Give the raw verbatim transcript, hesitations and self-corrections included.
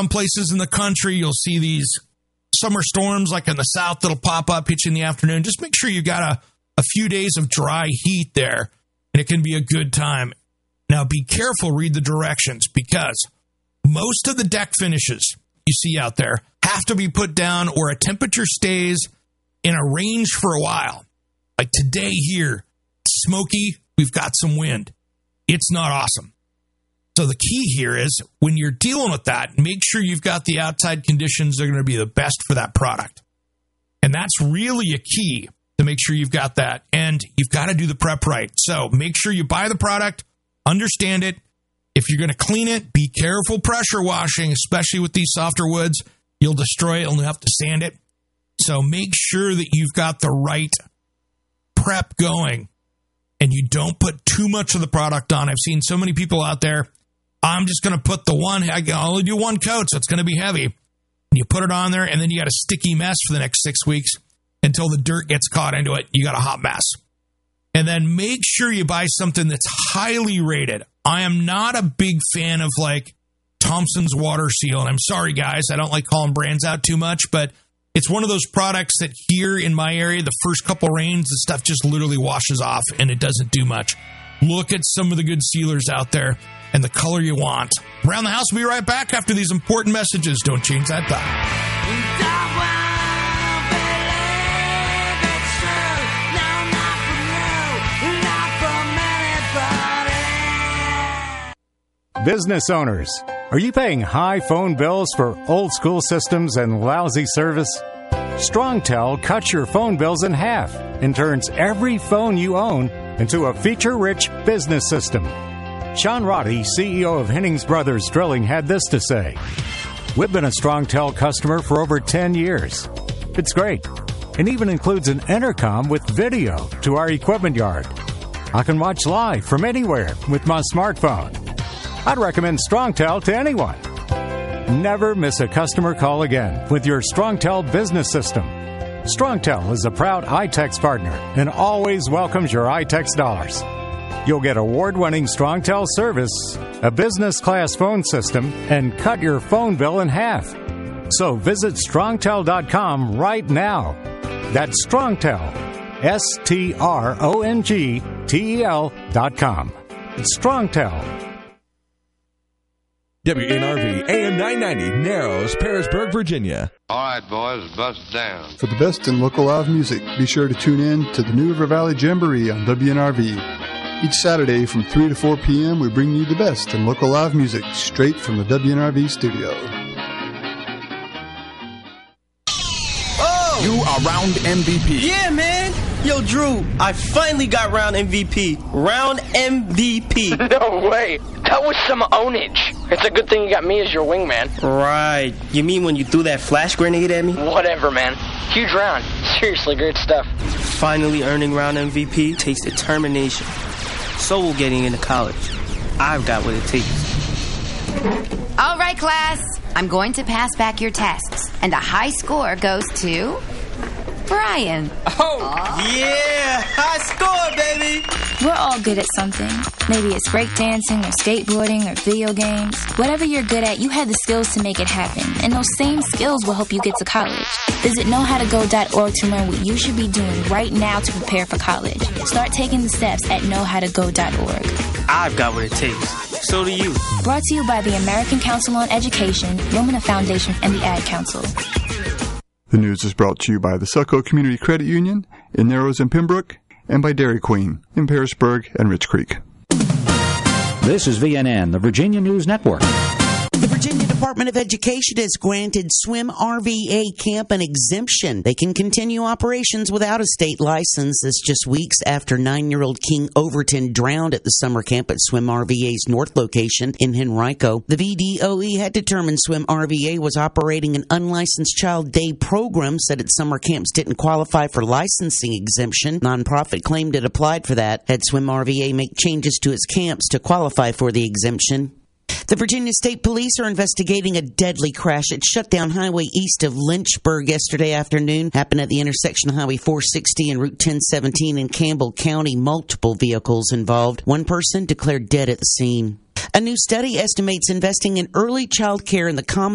Some places in the country, you'll see these summer storms like in the south that'll pop up, hit you in the afternoon. Just make sure you got a, a few days of dry heat there, and it can be a good time. Now, be careful, read the directions, because most of the deck finishes you see out there have to be put down or a temperature stays in a range for a while. Like today here, smoky, we've got some wind. It's not awesome. So the key here is when you're dealing with that, make sure you've got the outside conditions that are going to be the best for that product. And that's really a key to make sure you've got that. And you've got to do the prep right. So make sure you buy the product, understand it. If you're going to clean it, be careful pressure washing, especially with these softer woods. You'll destroy it and you'll have to sand it. So make sure that you've got the right prep going and you don't put too much of the product on. I've seen so many people out there, I'm just going to put the one, I can only do one coat, so it's going to be heavy. And you put it on there, and then you got a sticky mess for the next six weeks until the dirt gets caught into it. You got a hot mess. And then make sure you buy something that's highly rated. I am not a big fan of, like, Thompson's Water Seal. And I'm sorry, guys, I don't like calling brands out too much, but it's one of those products that here in my area, the first couple rains, the stuff just literally washes off, and it doesn't do much. Look at some of the good sealers out there and the color you want. Around the House, we'll be right back after these important messages. Don't change that dial. Business owners, are you paying high phone bills for old school systems and lousy service? StrongTel cuts your phone bills in half and turns every phone you own into a feature-rich business system. Sean Roddy, C E O of Hennings Brothers Drilling, had this to say: "We've been a StrongTel customer for over ten years. It's great, and even includes an intercom with video to our equipment yard. I can watch live from anywhere with my smartphone. I'd recommend StrongTel to anyone. Never miss a customer call again with your StrongTel business system. StrongTel is a proud iTex partner and always welcomes your iTex dollars. You'll get award-winning StrongTel service, a business-class phone system, and cut your phone bill in half. So visit strongtel dot com right now. That's StrongTel, S T R O N G T E L dot com. It's StrongTel. W N R V A M nine ninety, Narrows, Pearisburg, Virginia. All right, boys, bust down. For the best in local live music, be sure to tune in to the New River Valley Jamboree on W N R V. Each Saturday from three to four p.m., we bring you the best in local live music straight from the W N R V studio. Oh! You are round M V P. Yeah, man. Yo, Drew, I finally got round M V P. Round M V P. No way. That was some ownage. It's a good thing you got me as your wingman. Right. You mean when you threw that flash grenade at me? Whatever, man. Huge round. Seriously, great stuff. Finally earning round M V P takes determination. So will getting into college. I've got what it takes. All right, class. I'm going to pass back your tests. And a high score goes to Brian. Oh, yeah. High score, baby. We're all good at something. Maybe it's breakdancing or skateboarding or video games. Whatever you're good at, you have the skills to make it happen. And those same skills will help you get to college. Visit know how to go dot org to learn what you should be doing right now to prepare for college. Start taking the steps at know how to go dot org. I've got what it takes. So do you. Brought to you by the American Council on Education, Lumina Foundation, and the Ad Council. The news is brought to you by the Selco Community Credit Union in Narrows and Pembroke, and by Dairy Queen in Pearisburg and Rich Creek. This is V N N, the Virginia News Network. The Virginia Department of Education has granted Swim R V A Camp an exemption. They can continue operations without a state license. This just weeks after nine-year-old King Overton drowned at the summer camp at Swim R V A's North location in Henrico. The V D O E had determined Swim R V A was operating an unlicensed child day program, said its summer camps didn't qualify for licensing exemption. Nonprofit claimed it applied for that. Had Swim R V A make changes to its camps to qualify for the exemption. The Virginia State Police are investigating a deadly crash at Shutdown Highway east of Lynchburg yesterday afternoon. Happened at the intersection of Highway four sixty and Route ten seventeen in Campbell County. Multiple vehicles involved. One person declared dead at the scene. A new study estimates investing in early child care in the common